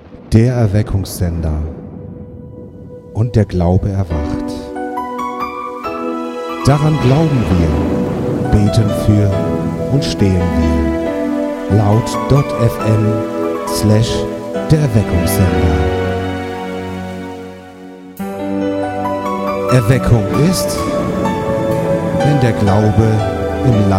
Der Erweckungssender. Und der Glaube erwacht. Daran glauben wir, beten für und stehen wir. Laut.fm/der Erweckungssender. Erweckung ist, wenn der Glaube im Land